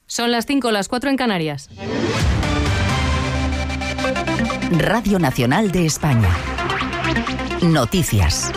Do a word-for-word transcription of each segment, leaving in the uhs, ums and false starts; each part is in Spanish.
Son las cinco, las cuatro en Canarias. Radio Nacional de España. Noticias.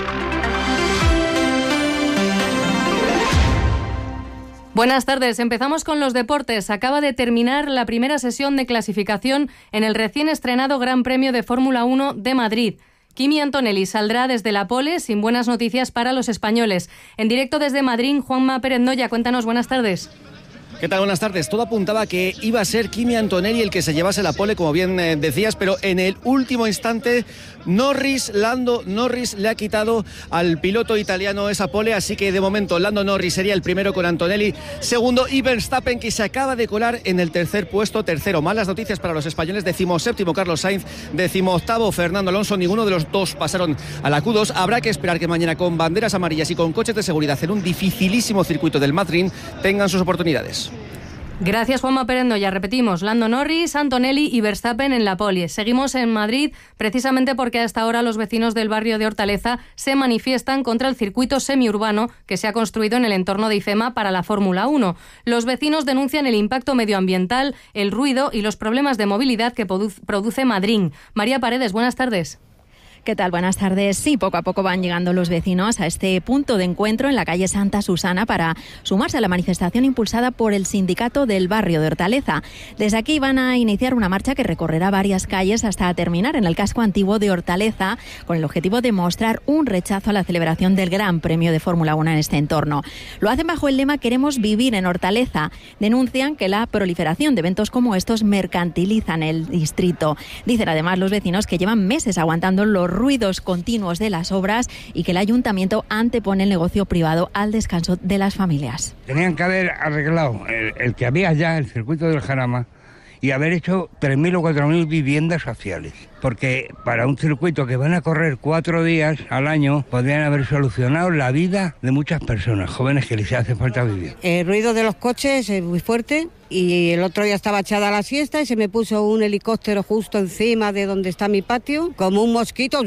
Buenas tardes, empezamos con los deportes. Acaba de terminar la primera sesión de clasificación en el recién estrenado Gran Premio de Fórmula uno de Madrid. Kimi Antonelli saldrá desde la pole sin buenas noticias para los españoles. En directo desde Madrid, Juanma Pérez Noya, cuéntanos, buenas tardes. ¿Qué tal? Buenas tardes. Todo apuntaba que iba a ser Kimi Antonelli el que se llevase la pole, como bien eh, decías, pero en el último instante Norris, Lando Norris le ha quitado al piloto italiano esa pole, así que de momento Lando Norris sería el primero con Antonelli segundo y Verstappen, que se acaba de colar en el tercer puesto, tercero. Malas noticias para los españoles, decimoséptimo Carlos Sainz, decimoctavo Fernando Alonso, ninguno de los dos pasaron a la Q dos. Habrá que esperar que mañana con banderas amarillas y con coches de seguridad en un dificilísimo circuito del Madrid tengan sus oportunidades. Gracias, Juanma Pérez Noya. Repetimos, Lando Norris, Antonelli y Verstappen en la pole. Seguimos en Madrid precisamente porque hasta ahora los vecinos del barrio de Hortaleza se manifiestan contra el circuito semiurbano que se ha construido en el entorno de IFEMA para la Fórmula uno. Los vecinos denuncian el impacto medioambiental, el ruido y los problemas de movilidad que produce Madrid. María Paredes, buenas tardes. ¿Qué tal? Buenas tardes. Sí, poco a poco van llegando los vecinos a este punto de encuentro en la calle Santa Susana para sumarse a la manifestación impulsada por el sindicato del barrio de Hortaleza. Desde aquí van a iniciar una marcha que recorrerá varias calles hasta terminar en el casco antiguo de Hortaleza, con el objetivo de mostrar un rechazo a la celebración del Gran Premio de Fórmula uno en este entorno. Lo hacen bajo el lema "Queremos vivir en Hortaleza". Denuncian que la proliferación de eventos como estos mercantilizan el distrito. Dicen además los vecinos que llevan meses aguantando los ruidos continuos de las obras y que el ayuntamiento antepone el negocio privado al descanso de las familias. Tenían que haber arreglado el, el que había ya, el circuito del Jarama, y haber hecho tres mil o cuatro mil viviendas sociales. Porque para un circuito que van a correr cuatro días al año, podrían haber solucionado la vida de muchas personas, jóvenes que les hace falta vivir. El ruido de los coches es muy fuerte y el otro día estaba echada la siesta y se me puso un helicóptero justo encima de donde está mi patio, como un mosquito,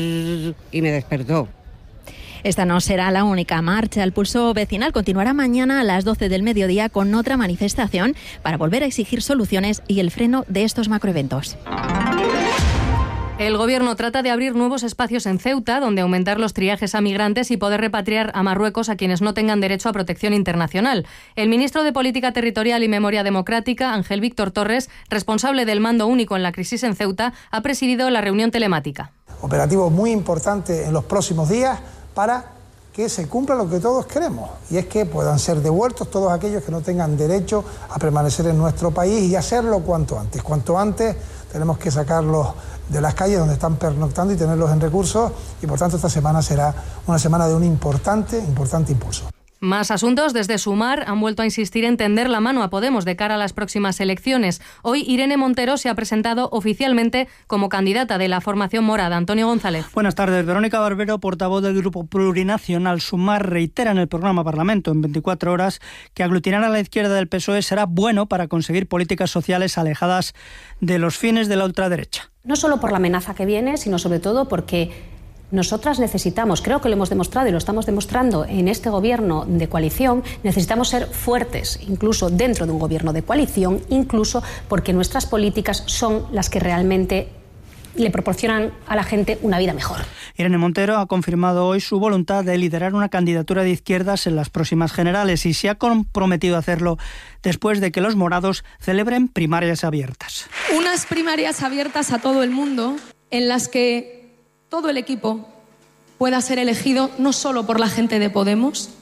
y me despertó. Esta no será la única marcha. El pulso vecinal continuará mañana a las doce del mediodía con otra manifestación para volver a exigir soluciones y el freno de estos macroeventos. El Gobierno trata de abrir nuevos espacios en Ceuta, donde aumentar los triajes a migrantes y poder repatriar a Marruecos a quienes no tengan derecho a protección internacional. El ministro de Política Territorial y Memoria Democrática, Ángel Víctor Torres, responsable del mando único en la crisis en Ceuta, ha presidido la reunión telemática. Operativo muy importante en los próximos días para que se cumpla lo que todos queremos, y es que puedan ser devueltos todos aquellos que no tengan derecho a permanecer en nuestro país y hacerlo cuanto antes. Cuanto antes tenemos que sacarlos de las calles donde están pernoctando y tenerlos en recursos, y por tanto esta semana será una semana de un importante, importante impulso. Más asuntos. Desde Sumar han vuelto a insistir en tender la mano a Podemos de cara a las próximas elecciones. Hoy Irene Montero se ha presentado oficialmente como candidata de la formación morada. Antonio González. Buenas tardes. Verónica Barbero, portavoz del Grupo Plurinacional Sumar, reitera en el programa Parlamento en veinticuatro horas que aglutinar a la izquierda del P S O E será bueno para conseguir políticas sociales alejadas de los fines de la ultraderecha. No solo por la amenaza que viene, sino sobre todo porque nosotras necesitamos, creo que lo hemos demostrado y lo estamos demostrando en este gobierno de coalición, necesitamos ser fuertes, incluso dentro de un gobierno de coalición, incluso porque nuestras políticas son las que realmente le proporcionan a la gente una vida mejor. Irene Montero ha confirmado hoy su voluntad de liderar una candidatura de izquierdas en las próximas generales y se ha comprometido a hacerlo después de que los morados celebren primarias abiertas. Unas primarias abiertas a todo el mundo en las que todo el equipo pueda ser elegido no solo por la gente de Podemos,